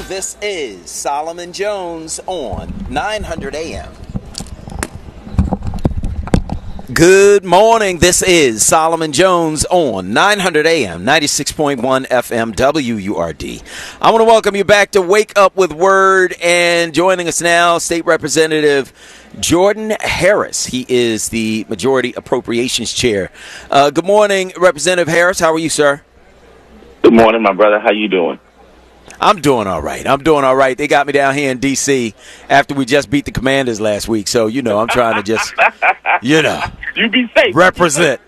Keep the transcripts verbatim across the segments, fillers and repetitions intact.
This is Solomon Jones on nine hundred A M. Good morning. This is Solomon Jones on nine hundred A M, ninety-six point one F M W U R D. I want to welcome you back to Wake Up with Word, and joining us now, State Representative Jordan Harris. He is the Majority Appropriations Chair. Uh, good morning, Representative Harris. How are you, sir? Good morning, my brother. How you doing? I'm doing all right. I'm doing all right. They got me down here in D C after we just beat the Commanders last week. So, you know, I'm trying to just, you know, you be safe. Represent.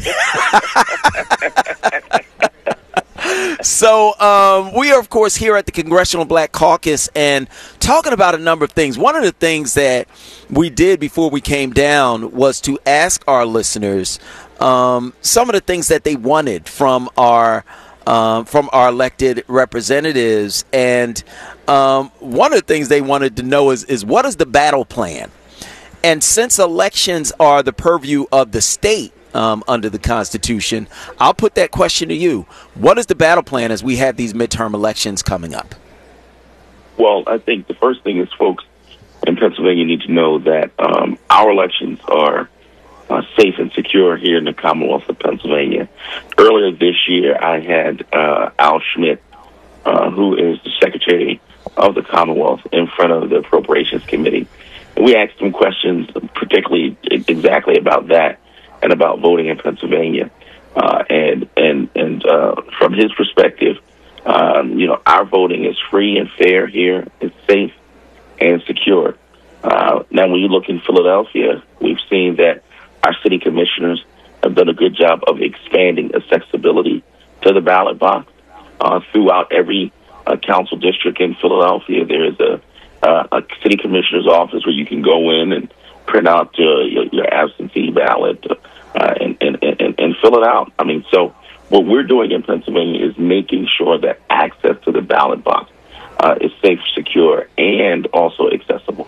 So um, we are, of course, here at the Congressional Black Caucus and talking about a number of things. One of the things that we did before we came down was to ask our listeners um, some of the things that they wanted from our Um, from our elected representatives. And um, one of the things they wanted to know is, is what is the battle plan? And since elections are the purview of the state um, under the Constitution, I'll put that question to you. What is the battle plan as we have these midterm elections coming up? Well, I think the first thing is folks in Pennsylvania need to know that um, our elections are Uh, safe and secure here in the Commonwealth of Pennsylvania. Earlier this year, I had uh, Al Schmidt, uh, who is the Secretary of the Commonwealth, in front of the Appropriations Committee. And we asked him questions, particularly exactly about that and about voting in Pennsylvania. Uh, and and and uh, from his perspective, um, you know, our voting is free and fair here. It's safe and secure. Uh, now, when you look in Philadelphia, we've seen that our city commissioners have done a good job of expanding accessibility to the ballot box. Uh, throughout every uh, council district in Philadelphia, there is a, uh, a city commissioner's office where you can go in and print out uh, your, your absentee ballot uh, and, and, and, and fill it out. I mean, so what we're doing in Pennsylvania is making sure that access to the ballot box uh, is safe, secure, and also accessible.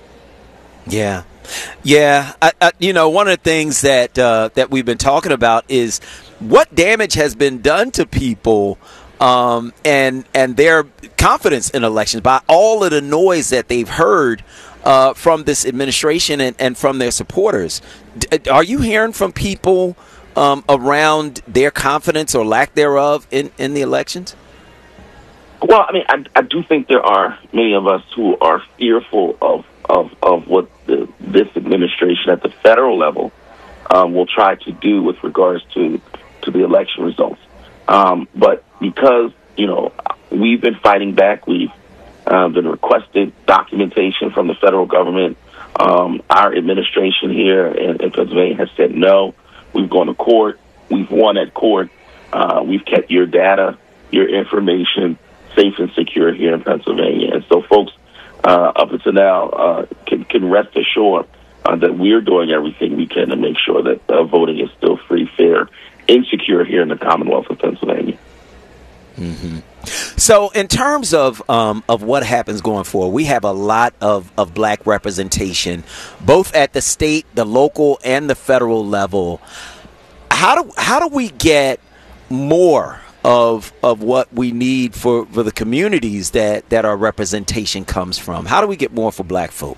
Yeah. Yeah, I, I, you know, one of the things that uh, that we've been talking about is what damage has been done to people um, and and their confidence in elections by all of the noise that they've heard uh, from this administration and, and from their supporters. D- are you hearing from people um, around their confidence or lack thereof in, in the elections? Well, I mean, I, I do think there are many of us who are fearful of of, of what the, this administration at the federal level um, will try to do with regards to, to the election results. Um, but because, you know, we've been fighting back, we've uh, been requested documentation from the federal government. Um, our administration here in, in Pennsylvania has said no. We've gone to court. We've won at court. Uh, we've kept your data, your information safe and secure here in Pennsylvania. And so folks Uh, up until now, uh, can, can rest assured uh, that we're doing everything we can to make sure that uh, voting is still free, fair, and secure here in the Commonwealth of Pennsylvania. Mm-hmm. So in terms of um, of what happens going forward, we have a lot of, of black representation, both at the state, the local, and the federal level. How do how do we get more of of what we need for, for the communities that, that our representation comes from? How do we get more for black folk?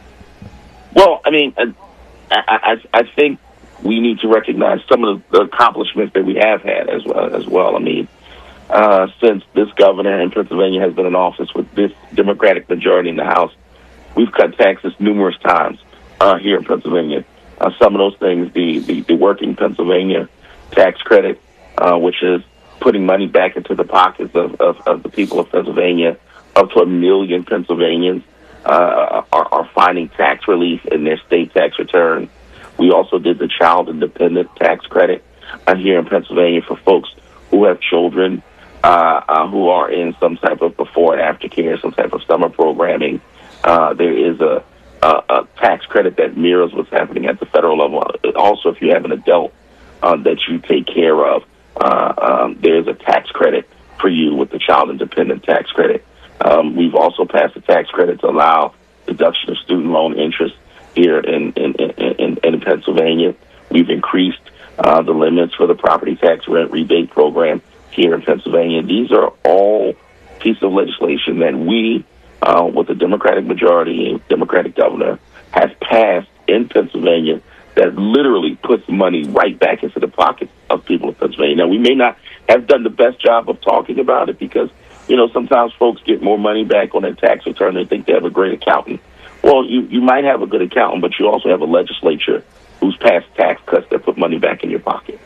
Well, I mean, I, I, I think we need to recognize some of the accomplishments that we have had as well. As well. I mean, uh, since this governor in Pennsylvania has been in office with this Democratic majority in the House, we've cut taxes numerous times uh, here in Pennsylvania. Uh, some of those things, the, the, the Working Pennsylvania tax credit, uh, which is putting money back into the pockets of, of, of the people of Pennsylvania. Up to a million Pennsylvanians uh, are, are finding tax relief in their state tax return. We also did the child independent tax credit uh, here in Pennsylvania for folks who have children uh, uh, who are in some type of before and after care, some type of summer programming. Uh, there is a, a, a tax credit that mirrors what's happening at the federal level. Also, if you have an adult uh, that you take care of, Uh, um, there's a tax credit for you with the child independent tax credit. Um, we've also passed a tax credit to allow deduction of student loan interest here in in, in, in Pennsylvania. We've increased uh, the limits for the property tax rent rebate program here in Pennsylvania. These are all piece of legislation that we, uh, with a Democratic majority and Democratic governor, has passed in Pennsylvania that literally puts money right back into the pockets of people in Pennsylvania. Now, we may not have done the best job of talking about it because, you know, sometimes folks get more money back on their tax return. They think they have a great accountant. Well, you, you might have a good accountant, but you also have a legislature who's passed tax cuts that put money back in your pocket.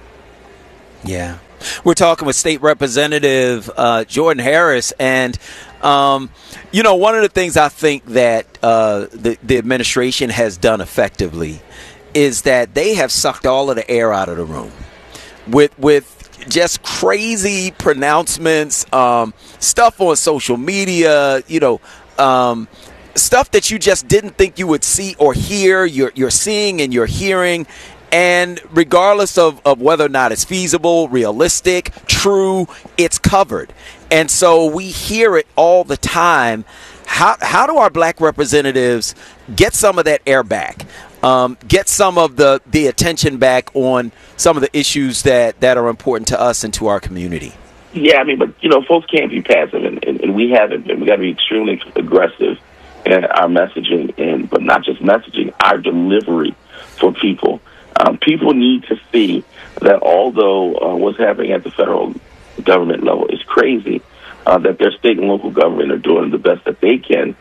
Yeah. We're talking with State Representative uh, Jordan Harris, and um, you know, one of the things I think that uh, the, the administration has done effectively is that they have sucked all of the air out of the room with with just crazy pronouncements, um, stuff on social media, you know, um, stuff that you just didn't think you would see or hear. You're you're seeing and you're hearing. And regardless of, of whether or not it's feasible, realistic, true, it's covered. And so we hear it all the time. How how do our black representatives get some of that air back, um, get some of the, the attention back on some of the issues that, that are important to us and to our community? Yeah, I mean, but, you know, folks can't be passive, and, and, and we haven't been. We got to be extremely aggressive in our messaging, and but not just messaging, our delivery for people. Um, people need to see that although uh, what's happening at the federal government level is crazy, uh, that their state and local government are doing the best that they can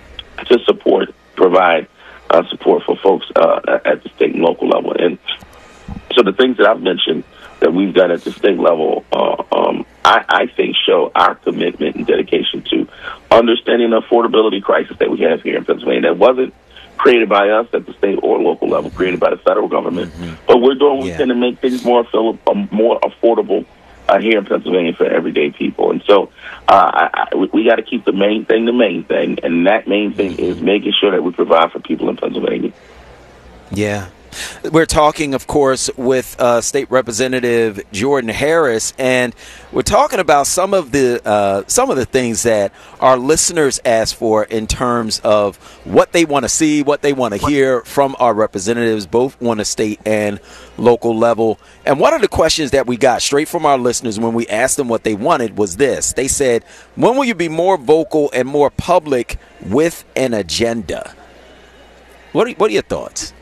to support, provide uh, support for folks uh, at the state and local level. And so the things that I've mentioned that we've done at the state level, uh, um, I, I think show our commitment and dedication to understanding the affordability crisis that we have here in Pennsylvania. That wasn't created by us at the state or local level, created by the federal government. Mm-hmm. But we're doing what yeah. we can to make things more, um, more affordable uh, here in Pennsylvania for everyday people. And so uh, I, I, we got to keep the main thing the main thing, and that main thing mm-hmm. is making sure that we provide for people in Pennsylvania. Yeah. We're talking, of course, with uh, State Representative Jordan Harris, and we're talking about some of the uh, some of the things that our listeners ask for in terms of what they want to see, what they want to hear from our representatives, both on the state and local level. And one of the questions that we got straight from our listeners when we asked them what they wanted was this. They said, when will you be more vocal and more public with an agenda? What are, what are your thoughts?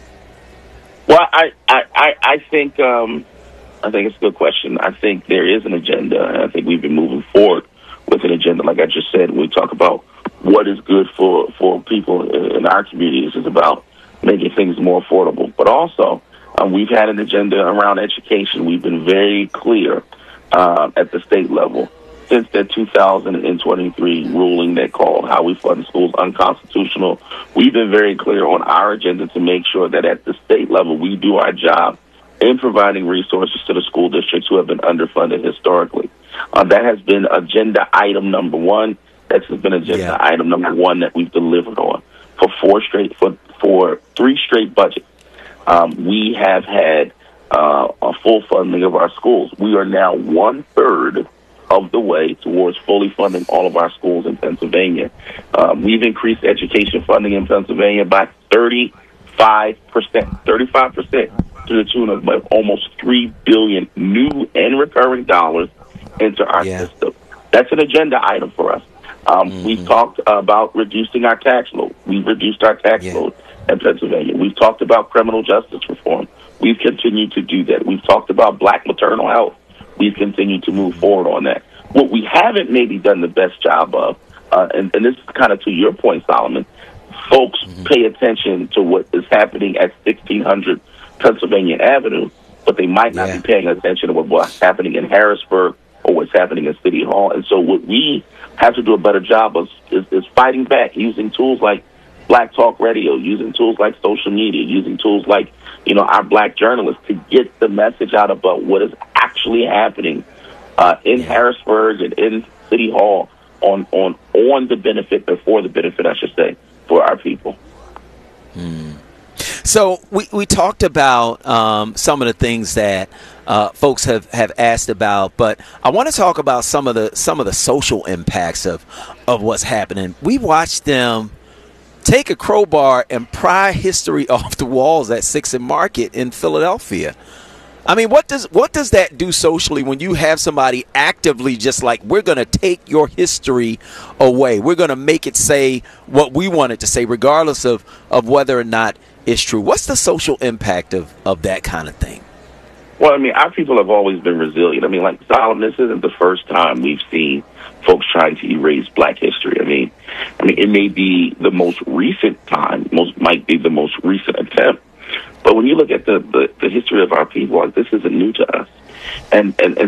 Well, I, I, I think um, I think it's a good question. I think there is an agenda, and I think we've been moving forward with an agenda. Like I just said, we talk about what is good for, for people in our communities is about making things more affordable. But also, um, we've had an agenda around education. We've been very clear uh, at the state level since that two thousand twenty-three ruling that called how we fund schools unconstitutional. We've been very clear on our agenda to make sure that at the state level we do our job in providing resources to the school districts who have been underfunded historically. Uh, that has been agenda item number one. That's been agenda yeah. item number one that we've delivered on for four straight for for three straight budgets. Um, we have had uh, a full funding of our schools. We are now one third of the way towards fully funding all of our schools in Pennsylvania. Um, we've increased education funding in Pennsylvania by thirty-five percent, thirty-five percent to the tune of almost three billion dollars new and recurring dollars into our yeah. system. That's an agenda item for us. Um, mm-hmm. We've talked about reducing our tax load. We've reduced our tax yeah. load in Pennsylvania. We've talked about criminal justice reform. We've continued to do that. We've talked about black maternal health. We've continued to move forward on that. What we haven't maybe done the best job of, uh, and, and this is kind of to your point, Solomon, folks mm-hmm. pay attention to what is happening at sixteen hundred Pennsylvania Avenue, but they might not yeah. be paying attention to what's happening in Harrisburg or what's happening in City Hall. And so what we have to do a better job of is, is fighting back, using tools like Black Talk Radio, using tools like social media, using tools like, you know, our black journalists to get the message out about what is actually happening uh, in yeah. Harrisburg and in City Hall on, on, on the benefit, before the benefit, I should say, for our people. Hmm. So we, we talked about um, some of the things that uh, folks have, have asked about, but I want to talk about some of the some of the social impacts of of what's happening. We watched them take a crowbar and pry history off the walls at Sixth and Market in Philadelphia. I mean, what does what does that do socially when you have somebody actively just like, we're going to take your history away. We're going to make it say what we want it to say, regardless of, of whether or not it's true. What's the social impact of, of that kind of thing? Well, I mean, our people have always been resilient. I mean, like, Solomon, this isn't the first time we've seen folks trying to erase black history. I mean, I mean, it may be the most recent time, most might be the most recent attempt. But when you look at the, the, the history of our people, like, this isn't new to us. And, and, and